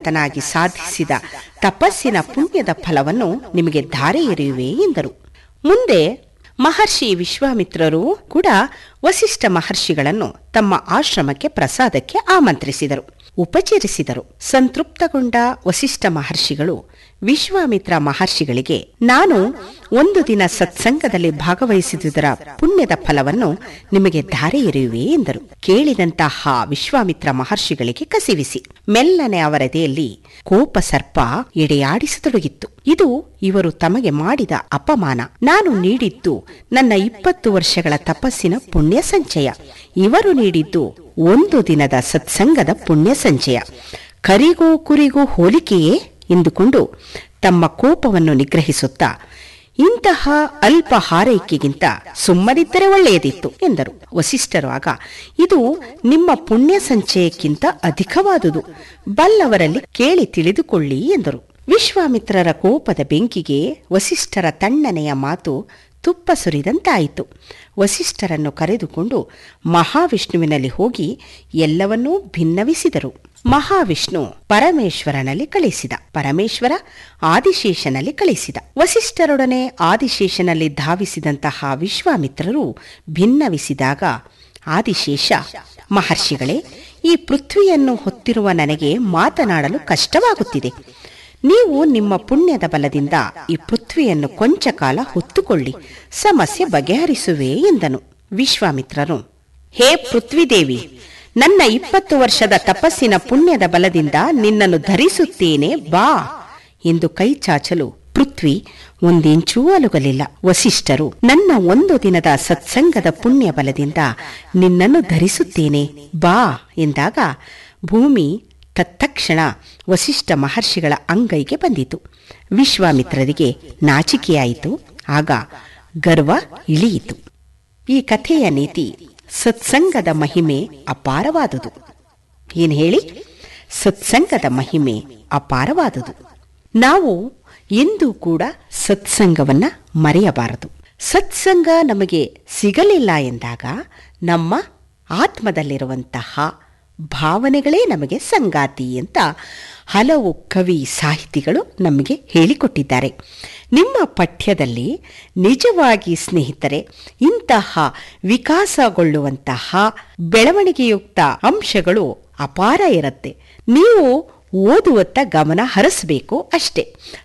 ಪರಮಭಕ್ತನಾಗಿ ಸಾಧಿಸಿದ ತಪಸ್ಸಿನ ಪುಣ್ಯದ ಫಲವನ್ನು ನಿಮಗೆ ಧಾರೆ ಎರೆಯುವೆ ಎಂದರು. ಮುಂದೆ ಮಹರ್ಷಿ ವಿಶ್ವಾಮಿತ್ರರು ಕೂಡ ವಸಿಷ್ಠ ಮಹರ್ಷಿಗಳನ್ನು ತಮ್ಮ ಆಶ್ರಮಕ್ಕೆ ಪ್ರಸಾದಕ್ಕೆ ಆಮಂತ್ರಿಸಿದರು, ಉಪಚರಿಸಿದರು. ಸಂತೃಪ್ತಗೊಂಡ ವಸಿಷ್ಠ ಮಹರ್ಷಿಗಳು ವಿಶ್ವಾಮಿತ್ರ ಮಹರ್ಷಿಗಳಿಗೆ, ನಾನು ಒಂದು ದಿನ ಸತ್ಸಂಗದಲ್ಲಿ ಭಾಗವಹಿಸಿದುದರ ಪುಣ್ಯದ ಫಲವನ್ನು ನಿಮಗೆ ಧಾರೆ ಎರೆಯುವೆ ಎಂದರು. ಕೇಳಿದಂತಹ ವಿಶ್ವಾಮಿತ್ರ ಮಹರ್ಷಿಗಳಿಗೆ ಕಸಿವಿಸಿ ಮೆಲ್ಲನೆ ಅವರದೆಯಲ್ಲಿ ಕೋಪ ಸರ್ಪ ಎಡೆಯಾಡಿಸತೊಡಗಿತ್ತು. ಇದು ಇವರು ತಮಗೆ ಮಾಡಿದ ಅಪಮಾನ. ನಾನು ನೀಡಿದ್ದು ನನ್ನ 20 ವರ್ಷಗಳ ತಪಸ್ಸಿನ ಪುಣ್ಯ ಸಂಚಯ, ಇವರು ನೀಡಿದ್ದು ಒಂದು ದಿನದ ಸತ್ಸಂಗದ ಪುಣ್ಯ ಸಂಚಯ. ಕರಿಗೂ ಕುರಿಗೂ ಹೋಲಿಕೆಯೇ ಎಂದುಕೊಂಡು ತಮ್ಮ ಕೋಪವನ್ನು ನಿಗ್ರಹಿಸುತ್ತಾ, ಇಂತಹ ಅಲ್ಪ ಹಾರೈಕೆಗಿಂತ ಸುಮ್ಮನಿದ್ದರೆ ಒಳ್ಳೆಯದಿತ್ತು ಎಂದರು. ವಸಿಷ್ಠರು ಆಗ, ಇದು ನಿಮ್ಮ ಪುಣ್ಯ ಸಂಚಯಕ್ಕಿಂತ ಅಧಿಕವಾದುದು, ಬಲ್ಲವರಲ್ಲಿ ಕೇಳಿ ತಿಳಿದುಕೊಳ್ಳಿ ಎಂದರು. ವಿಶ್ವಾಮಿತ್ರರ ಕೋಪದ ಬೆಂಕಿಗೆ ವಸಿಷ್ಠರ ತಣ್ಣನೆಯ ಮಾತು ತುಪ್ಪ ಸುರಿದಂತಾಯಿತು. ವಸಿಷ್ಠರನ್ನು ಕರೆದುಕೊಂಡು ಮಹಾವಿಷ್ಣುವಿನಲ್ಲಿ ಹೋಗಿ ಎಲ್ಲವನ್ನೂ ಭಿನ್ನವಿಸಿದರು. ಮಹಾವಿಷ್ಣು ಪರಮೇಶ್ವರನಲ್ಲಿ ಕಳಿಸಿದ, ಪರಮೇಶ್ವರ ಆದಿಶೇಷನಲ್ಲಿ ಕಳಿಸಿದ. ವಸಿಷ್ಠರೊಡನೆ ಆದಿಶೇಷನಲ್ಲಿ ಧಾವಿಸಿದಂತಹ ವಿಶ್ವಾಮಿತ್ರರು ಭಿನ್ನವಿಸಿದಾಗ ಆದಿಶೇಷ, ಮಹರ್ಷಿಗಳೇ, ಈ ಪೃಥ್ವಿಯನ್ನು ಹೊತ್ತಿರುವ ನನಗೆ ಮಾತನಾಡಲು ಕಷ್ಟವಾಗುತ್ತಿದೆ. ನೀವು ನಿಮ್ಮ ಪುಣ್ಯದ ಬಲದಿಂದ ಈ ಪೃಥ್ವಿಯನ್ನು ಕೊಂಚ ಕಾಲ ಹೊತ್ತುಕೊಳ್ಳಿ, ಸಮಸ್ಯೆ ಬಗೆಹರಿಸುವೆ ಎಂದನು. ವಿಶ್ವಾಮಿತ್ರರು, ಹೇ ಪೃಥ್ವಿದೇವಿ, ನನ್ನ 20 ವರ್ಷದ ತಪಸ್ಸಿನ ಪುಣ್ಯದ ಬಲದಿಂದ ನಿನ್ನನ್ನು ಧರಿಸುತ್ತೇನೆ, ಬಾ ಎಂದು ಕೈ ಚಾಚಲು ಪೃಥ್ವಿ ಒಂದಿಂಚೂ ಅಲುಗಲಿಲ್ಲ. ವಸಿಷ್ಠರು, ನನ್ನ ಒಂದು ದಿನದ ಸತ್ಸಂಗದ ಪುಣ್ಯ ಬಲದಿಂದ ನಿನ್ನನ್ನು ಧರಿಸುತ್ತೇನೆ, ಬಾ ಎಂದಾಗ ಭೂಮಿ ತತ್ಕ್ಷಣ ವಸಿಷ್ಠ ಮಹರ್ಷಿಗಳ ಅಂಗೈಗೆ ಬಂದಿತು. ವಿಶ್ವಾಮಿತ್ರರಿಗೆ ನಾಚಿಕೆಯಾಯಿತು. ಆಗ ಗರ್ವ ಇಳಿಯಿತು. ಈ ಕಥೆಯ ನೀತಿ, ಸತ್ಸಂಗದ ಮಹಿಮೆ ಅಪಾರವಾದುದು. ಏನ್ ಹೇಳಿ? ಸತ್ಸಂಗದ ಮಹಿಮೆ ಅಪಾರವಾದುದು. ನಾವು ಎಂದೂ ಕೂಡ ಸತ್ಸಂಗವನ್ನ ಮರೆಯಬಾರದು. ಸತ್ಸಂಗ ನಮಗೆ ಸಿಗಲಿಲ್ಲ ಎಂದಾಗ ನಮ್ಮ ಆತ್ಮದಲ್ಲಿರುವಂತಹ ಭಾವನೆಗಳೇ ನಮಗೆ ಸಂಗಾತಿ ಅಂತ ಹಲವು ಕವಿ ಸಾಹಿತಿಗಳು ನಮಗೆ ಹೇಳಿಕೊಟ್ಟಿದ್ದಾರೆ. ನಿಮ್ಮ ಪಠ್ಯದಲ್ಲಿ ನಿಜವಾಗಿ ಸ್ನೇಹಿತರೆ ಇಂತಹ ವಿಕಾಸಗೊಳ್ಳುವಂತಹ ಬೆಳವಣಿಗೆಯುಕ್ತ ಅಂಶಗಳು ಅಪಾರ ಇರುತ್ತೆ. ನೀವು ಓದುವತ್ತ ಗಮನ ಹರಿಸಬೇಕು ಅಷ್ಟೇ.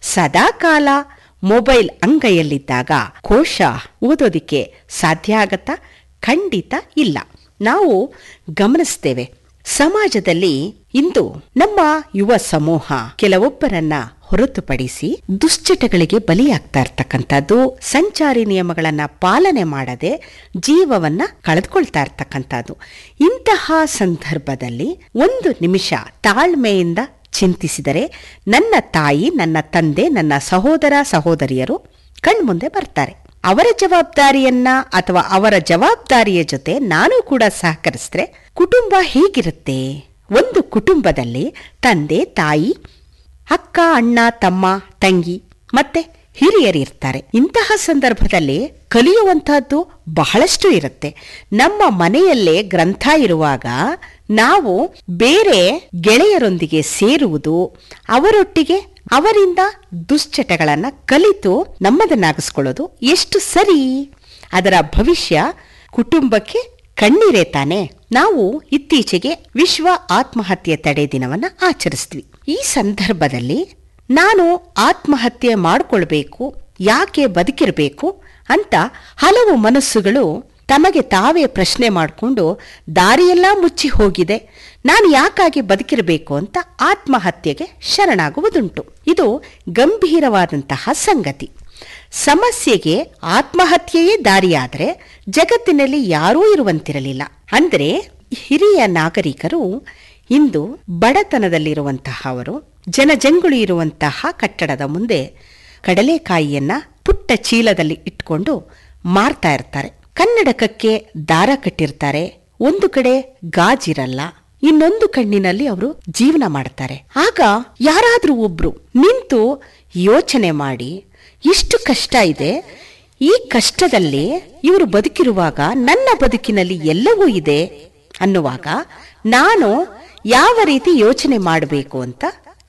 ಸದಾಕಾಲ ಮೊಬೈಲ್ ಅಂಗೈಯಲ್ಲಿದ್ದಾಗ ಕೋಶ ಓದೋದಿಕ್ಕೆ ಸಾಧ್ಯ ಆಗತ್ತಾ? ಖಂಡಿತ ಇಲ್ಲ. ನಾವು ಗಮನಿಸ್ತೇವೆ, ಸಮಾಜದಲ್ಲಿ ಇಂದು ನಮ್ಮ ಯುವ ಸಮೂಹ ಕೆಲವೊಬ್ಬರನ್ನ ಹೊರತುಪಡಿಸಿ ದುಶ್ಚಟಗಳಿಗೆ ಬಲಿಯಾಗ್ತಾ ಇರ್ತಕ್ಕಂಥದ್ದು, ಸಂಚಾರಿ ನಿಯಮಗಳನ್ನ ಪಾಲನೆ ಮಾಡದೆ ಜೀವವನ್ನ ಕಳೆದುಕೊಳ್ತಾ ಇರ್ತಕ್ಕಂಥದ್ದು. ಇಂತಹ ಸಂದರ್ಭದಲ್ಲಿ ಒಂದು ನಿಮಿಷ ತಾಳ್ಮೆಯಿಂದ ಚಿಂತಿಸಿದರೆ ನನ್ನ ತಾಯಿ, ನನ್ನ ತಂದೆ, ನನ್ನ ಸಹೋದರ ಸಹೋದರಿಯರು ಕಣ್ಮುಂದೆ ಬರ್ತಾರೆ. ಅವರ ಜವಾಬ್ದಾರಿಯನ್ನ ಅಥವಾ ಅವರ ಜವಾಬ್ದಾರಿಯ ಜೊತೆ ನಾನು ಕೂಡ ಸಹಕರಿಸಿದ್ರೆ ಕುಟುಂಬ ಹೇಗಿರುತ್ತೆ? ಒಂದು ಕುಟುಂಬದಲ್ಲಿ ತಂದೆ, ತಾಯಿ, ಅಕ್ಕ, ಅಣ್ಣ, ತಮ್ಮ, ತಂಗಿ ಮತ್ತೆ ಹಿರಿಯರಿರ್ತಾರೆ. ಇಂತಹ ಸಂದರ್ಭದಲ್ಲಿ ಕಲಿಯುವಂತಹದ್ದು ಬಹಳಷ್ಟು ಇರುತ್ತೆ. ನಮ್ಮ ಮನೆಯಲ್ಲೇ ಗ್ರಂಥ ಇರುವಾಗ ನಾವು ಬೇರೆ ಗೆಳೆಯರೊಂದಿಗೆ ಸೇರುವುದು, ಅವರೊಟ್ಟಿಗೆ ಅವರಿಂದ ದುಶ್ಚಟಗಳನ್ನ ಕಲಿತು ನಮ್ಮದನ್ನಾಗಿಸ್ಕೊಳ್ಳೋದು ಎಷ್ಟು ಸರಿ? ಅದರ ಭವಿಷ್ಯ ಕುಟುಂಬಕ್ಕೆ ಕಣ್ಣೀರೇ ತಾನೆ. ನಾವು ಇತ್ತೀಚೆಗೆ ವಿಶ್ವ ಆತ್ಮಹತ್ಯೆ ತಡೆ ದಿನವನ್ನ ಆಚರಿಸ್ತೀವಿ. ಈ ಸಂದರ್ಭದಲ್ಲಿ ನಾನು ಆತ್ಮಹತ್ಯೆ ಮಾಡಿಕೊಳ್ಬೇಕು, ಯಾಕೆ ಬದುಕಿರಬೇಕು ಅಂತ ಹಲವು ಮನಸ್ಸುಗಳು ತಮಗೆ ತಾವೇ ಪ್ರಶ್ನೆ ಮಾಡಿಕೊಂಡು ದಾರಿಯೆಲ್ಲ ಮುಚ್ಚಿ ಹೋಗಿದೆ, ನಾನು ಯಾಕಾಗಿ ಬದುಕಿರಬೇಕು ಅಂತ ಆತ್ಮಹತ್ಯೆಗೆ ಶರಣಾಗುವುದುಂಟು. ಇದು ಗಂಭೀರವಾದಂತಹ ಸಂಗತಿ. ಸಮಸ್ಯೆಗೆ ಆತ್ಮಹತ್ಯೆಯೇ ದಾರಿಯಾದರೆ ಜಗತ್ತಿನಲ್ಲಿ ಯಾರೂ ಇರುವಂತಿರಲಿಲ್ಲ. ಅಂದರೆ ಹಿರಿಯ ನಾಗರಿಕರು ಇಂದು ಬಡತನದಲ್ಲಿರುವಂತಹವರು ಜನಜಂಗುಳಿ ಇರುವಂತಹ ಕಟ್ಟಡದ ಮುಂದೆ ಕಡಲೆಕಾಯಿಯನ್ನ ಪುಟ್ಟ ಚೀಲದಲ್ಲಿ ಇಟ್ಕೊಂಡು ಮಾರ್ತಾ ಇರ್ತಾರೆ. ಕನ್ನಡಕಕ್ಕೆ ದಾರ ಕಟ್ಟಿರ್ತಾರೆ. ಒಂದು ಕಡೆ ಗಾಜಿರಲ್ಲ, ಇನ್ನೊಂದು ಕಣ್ಣಿನಲ್ಲಿ ಅವರು ಜೀವನ ಮಾಡ್ತಾರೆ. ಆಗ ಯಾರಾದ್ರೂ ಒಬ್ರು ನಿಂತು ಯೋಚನೆ ಮಾಡಿ, ಇಷ್ಟು ಕಷ್ಟ ಇದೆ, ಈ ಕಷ್ಟದಲ್ಲಿ ಇವರು ಬದುಕಿರುವಾಗ ನನ್ನ ಬದುಕಿನಲ್ಲಿ ಎಲ್ಲವೂ ಇದೆ ಅನ್ನುವಾಗ ನಾನು ಯಾವ ರೀತಿ ಯೋಚನೆ ಮಾಡಬೇಕು ಅಂತ